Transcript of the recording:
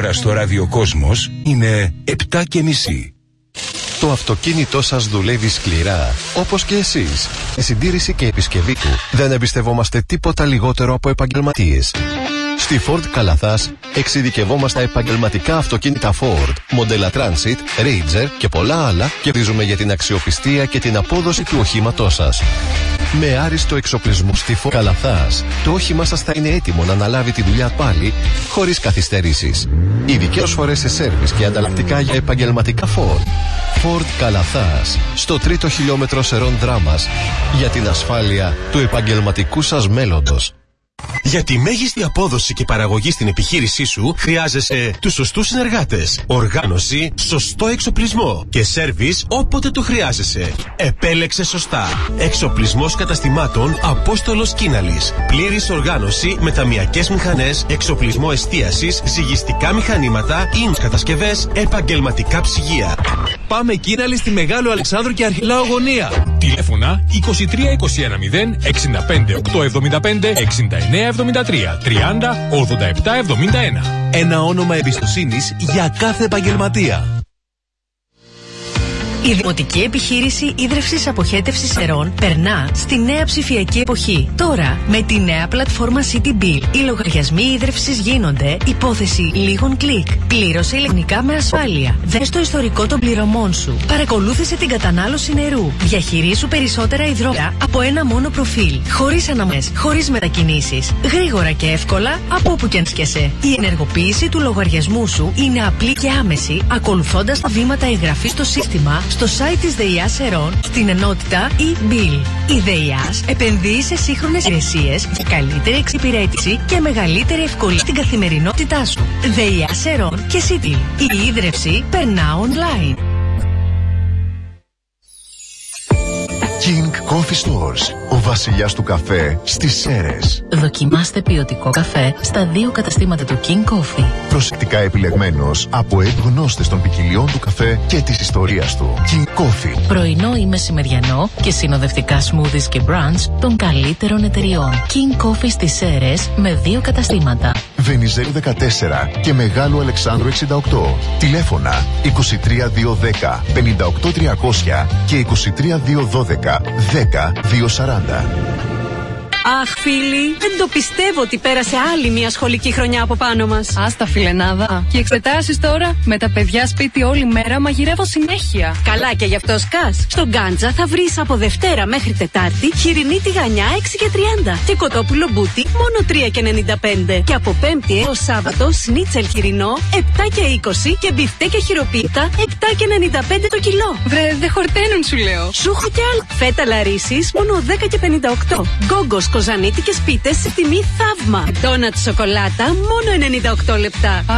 σήμερα στο ραδιοκόσμος είναι 7:30. Το αυτοκίνητό σας δουλεύει σκληρά, όπως και εσείς. Η συντήρηση και επισκευή του δεν εμπιστευόμαστε τίποτα λιγότερο από επαγγελματίες. Στη Ford Καλαθάς εξειδικευόμαστε επαγγελματικά αυτοκίνητα Ford, μοντέλα Transit, Ranger και πολλά άλλα και κερδίζουμε για την αξιοπιστία και την απόδοση του οχήματός σας. Με άριστο εξοπλισμό στη Ford Καλαθάς, το όχημά σας θα είναι έτοιμο να αναλάβει τη δουλειά πάλι, χωρίς καθυστερήσεις. Ειδικές προσφορές σε σέρβις και ανταλλακτικά για επαγγελματικά Ford. Ford Καλαθάς, στο 3ο χιλιόμετρο Σερών Δράμας, για την ασφάλεια του επαγγελματικού σας μέλλοντος. Για τη μέγιστη απόδοση και παραγωγή στην επιχείρησή σου χρειάζεσαι τους σωστούς συνεργάτες, οργάνωση, σωστό εξοπλισμό και σέρβις όποτε το χρειάζεσαι. Επέλεξε σωστά. Εξοπλισμός καταστημάτων Απόστολος Κίναλης. Πλήρης οργάνωση με ταμιακές μηχανές, εξοπλισμό εστίασης, ζυγιστικά μηχανήματα, κατασκευές, επαγγελματικά ψυγεία. Πάμε Κίναλη στη Μεγάλο Αλεξάνδρου και Αρχιλάου Γωνία. Τηλέφωνα 23 21 0 65 875 69 73 30 87 71. Ένα όνομα εμπιστοσύνης για κάθε επαγγελματία. Η Δημοτική Επιχείρηση Ίδρευσης Αποχέτευσης Σερών περνά στη νέα ψηφιακή εποχή. Τώρα, με τη νέα πλατφόρμα City Bill, οι λογαριασμοί ίδρευσης γίνονται υπόθεση λίγων κλικ. Πλήρωσε ηλεκτρονικά με ασφάλεια. Δες το ιστορικό των πληρωμών σου. Παρακολούθησε την κατανάλωση νερού. Διαχειρίσου περισσότερα υδρότα από ένα μόνο προφίλ. Χωρίς αναμονές, χωρίς μετακινήσεις. Γρήγορα και εύκολα από όπου και αν σκεσαι. Η ενεργοποίηση του λογαριασμού σου είναι απλή και άμεση, ακολουθώντας τα βήματα εγγραφής στο σύστημα στο site της ΔΕΙΑΣ Σερών στην ενότητα e-bill. Η ΔΕΙΑΣ επενδύει σε σύγχρονες υπηρεσίες για καλύτερη εξυπηρέτηση και μεγαλύτερη ευκολία στην καθημερινότητά σου. ΔΕΙΑΣ Σερών και City. Η ίδρυυση περνά online. King Coffee Stores, ο βασιλιάς του καφέ στις Σέρρες. Δοκιμάστε ποιοτικό καφέ στα 2 καταστήματα του King Coffee. Προσεκτικά επιλεγμένος από γνώστες των ποικιλιών του καφέ και της ιστορίας του. King Coffee. Πρωινό ή μεσημεριανό και συνοδευτικά smoothies και brunch των καλύτερων εταιριών. King Coffee στις Σέρρες με 2 καταστήματα. Βενιζέλου 14 και Μεγάλου Αλεξάνδρου 68. Τηλέφωνα 23210 58300 και 23212 10240. Αχ, φίλοι, δεν το πιστεύω ότι πέρασε άλλη μια σχολική χρονιά από πάνω μας. Άστα, φιλενάδα. Και εξετάσεις τώρα? Με τα παιδιά σπίτι όλη μέρα μαγειρεύω συνέχεια. Καλά, και γι' αυτό σκάς. Στο Γκάντζα θα βρεις από Δευτέρα μέχρι Τετάρτη χοιρινή τηγανιά 6,30 και κοτόπουλο μπούτι μόνο 3,95. Και από Πέμπτη έως Σάββατο σνίτσελ χοιρινό 7,20 και μπιφτέκια χειροποίητα 7,95 το κιλό. Βρε, δεν χορταίνουν, σου λέω. Σου έχω κι άλλο. Φέτα Λαρίσης μόνο 10,58. Γκόγκος κοζανίτικες πίτες σε τιμή θαύμα. Ντόνατ σοκολάτα μόνο 98 λεπτά.